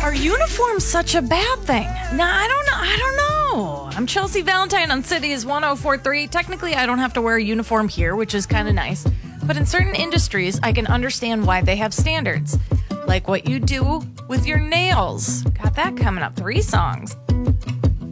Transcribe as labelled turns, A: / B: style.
A: Are uniforms such a bad thing? No, I don't know. I'm Chelsea Valentine on Cities 1043. Technically, I don't have to wear a uniform here, which is kind of nice. But in certain industries, I can understand why they have standards. Like what you do with your nails. Got that coming up. 3 songs.